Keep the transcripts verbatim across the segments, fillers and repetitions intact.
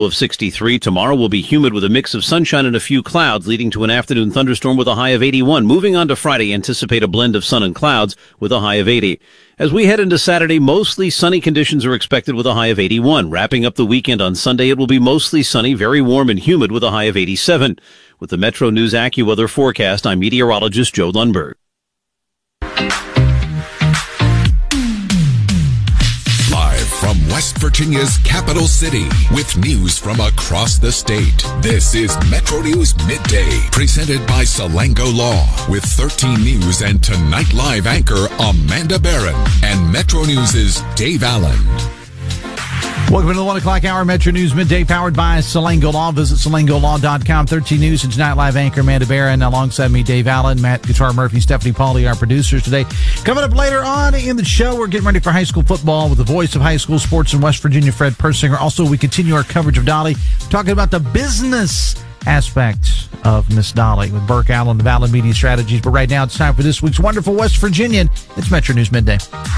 Of sixty-three. Tomorrow will be humid with a mix of sunshine and a few clouds, leading to an afternoon thunderstorm with a high of eighty-one. Moving on to Friday, anticipate a blend of sun and clouds with a high of eighty. As we head into Saturday, mostly sunny conditions are expected with a high of eighty-one. Wrapping up the weekend on Sunday, it will be mostly sunny, very warm and humid with a high of eighty-seven. With the Metro News AccuWeather forecast, I'm meteorologist Joe Lundberg. From West Virginia's capital city, with news from across the state, this is Metro News Midday, presented by Salango Law, with thirteen News and Tonight Live anchor Amanda Barron and Metro News' Dave Allen. Welcome to the one o'clock hour, Metro News Midday, powered by Salango Law. Visit salango law dot com. thirteen News and Tonight Live anchor Amanda Barron, alongside me, Dave Allen, Matt Guitar Murphy, Stephanie Pauly, our producers today. Coming up later on in the show, we're getting ready for high school football with the voice of high school sports in West Virginia, Fred Persinger. Also, we continue our coverage of Dolly, talking about the business aspect of Miss Dolly with Burke Allen of Allen Media Strategies. But right now, it's time for this week's Wonderful West Virginian. It's Metro News Midday.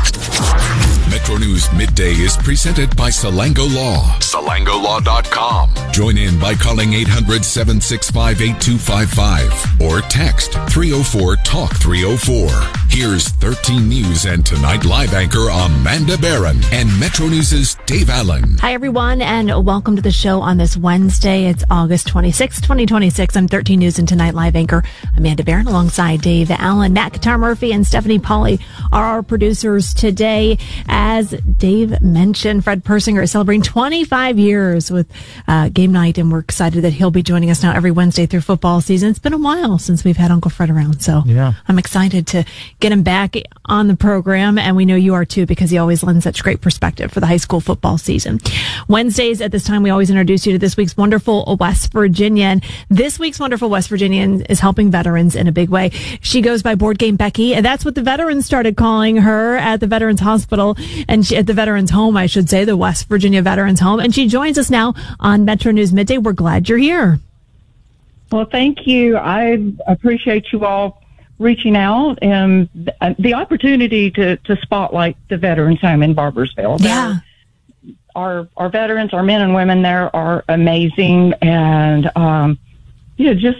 Metro News Midday is presented by Salango Law. salango law dot com. Join in by calling eight hundred, seven six five, eight two five five or text three oh four, talk three oh four. Here's thirteen News and Tonight Live anchor Amanda Barron and Metro News' Dave Allen. Hi, everyone, and welcome to the show on this Wednesday. It's August twenty-sixth, twenty twenty-six. I'm thirteen News and Tonight Live anchor Amanda Barron alongside Dave Allen. Matt Guitar Murphy and Stephanie Pauly are our producers today. As Dave mentioned, Fred Persinger is celebrating twenty-five years with uh, game night, and we're excited that he'll be joining us now every Wednesday through football season. It's been a while since we've had Uncle Fred around, so yeah. I'm excited to get him back on the program, and we know you are too, because he always lends such great perspective for the high school football season. Wednesdays at this time, we always introduce you to this week's Wonderful West Virginian. This week's Wonderful West Virginian is helping veterans in a big way. She goes by Board Game Becky, and that's what the veterans started calling her at the Veterans Hospital, and she, at the Veterans Home, I should say, the West Virginia Veterans Home. And she joins us now on Metro News Midday. We're glad you're here. Well, thank you. I appreciate you all reaching out and the opportunity to, to spotlight the Veterans Home in Barboursville. Yeah. Our, our veterans, our men and women there are amazing. And, um, you know, just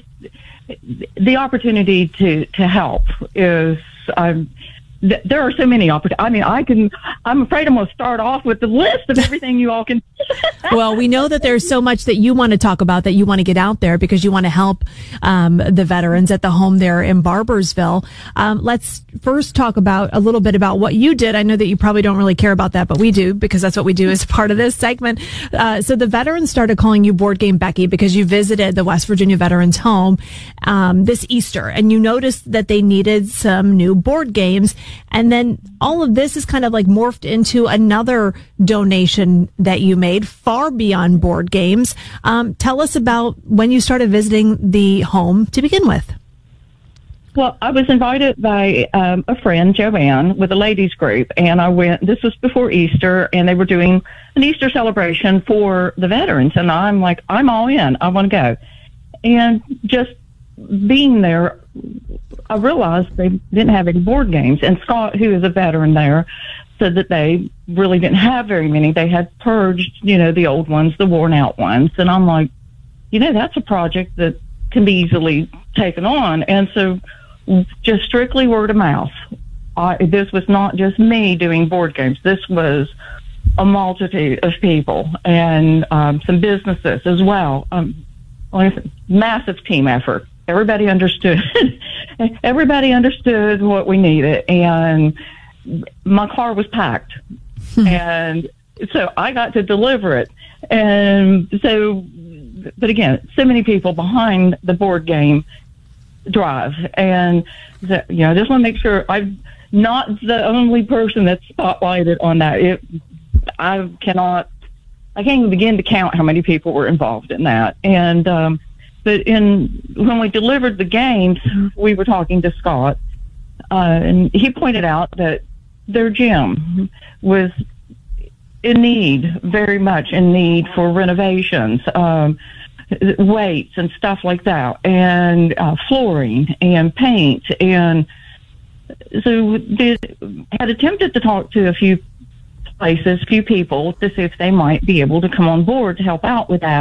the opportunity to, to help is, um, th- there are so many opportunities. I mean, I can, I'm afraid I'm going to start off with the list of everything you all can. Well, we know that there's so much that you want to talk about, that you want to get out there because you want to help um, the veterans at the home there in Barboursville. Um, let's first talk about a little bit about what you did. I know that you probably don't really care about that, but we do, because that's what we do as part of this segment. Uh, so the veterans started calling you Board Game Becky because you visited the West Virginia Veterans Home um, this Easter, and you noticed that they needed some new board games. And then all of this is kind of like morphed into another donation that you made far beyond board games. Um, tell us about when you started visiting the home to begin with. Well, I was invited by um, a friend, Joanne, with a ladies group, and I went, this was before Easter, and they were doing an Easter celebration for the veterans, and I'm like, I'm all in. I want to go. And just being there, I realized they didn't have any board games, and Scott, who is a veteran there, said that they really didn't have very many. They had purged, you know, the old ones, the worn out ones. And I'm like, you know, that's a project that can be easily taken on. And so just strictly word of mouth. I, this was not just me doing board games. This was a multitude of people and um, some businesses as well. Um, massive team effort. Everybody understood. Everybody understood what we needed. And my car was packed, and so I got to deliver it. And so, but again, so many people behind the board game drive. And, the, you know, I just want to make sure I'm not the only person that's spotlighted on that. It, I cannot, I can't even begin to count how many people were involved in that. And, um, but in, when we delivered the games, we were talking to Scott, uh, and he pointed out that their gym was in need, very much in need for renovations, um, weights and stuff like that, and uh, flooring and paint. And so they had attempted to talk to a few places, few people, to see if they might be able to come on board to help out with that.